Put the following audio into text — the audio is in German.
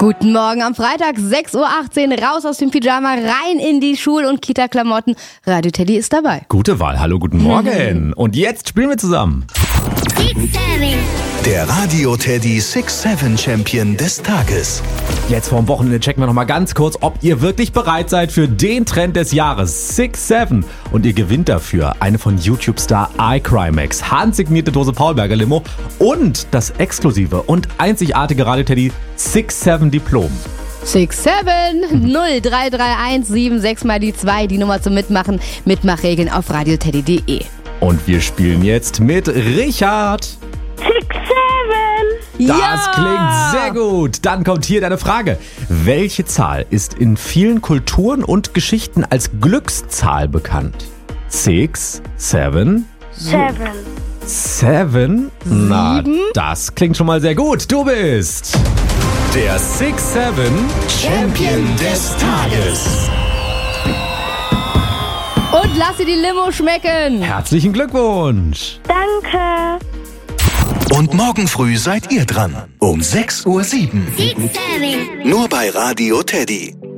Guten Morgen am Freitag, 6.18 Uhr, raus aus dem Pyjama, rein in die Schul- und Kita-Klamotten. Radio Teddy ist dabei. Gute Wahl, hallo, guten Morgen. Und jetzt spielen wir zusammen. 6-7. Der Radio Teddy 6-7 Champion des Tages. Jetzt vorm Wochenende checken wir nochmal ganz kurz, ob ihr wirklich bereit seid für den Trend des Jahres 6-7. Und ihr gewinnt dafür eine von YouTube-Star iCrimex, handsignierte Dose Paulberger Limo und das exklusive und einzigartige Radio Teddy 6-7 Diplom. 6-7 0331 76 mal die 2, die Nummer zum Mitmachen. Mitmachregeln auf radioteddy.de. Und wir spielen jetzt mit Richard. 6-7. Das klingt sehr gut. Dann kommt hier deine Frage. Welche Zahl ist in vielen Kulturen und Geschichten als Glückszahl bekannt? 6, 7, 7? Na, das klingt schon mal sehr gut. Du bist der 6-7 Champion des Tages. Und lass dir die Limo schmecken. Herzlichen Glückwunsch. Danke. Und morgen früh seid ihr dran. Um 6:07 Uhr. 6-7. Nur bei Radio Teddy.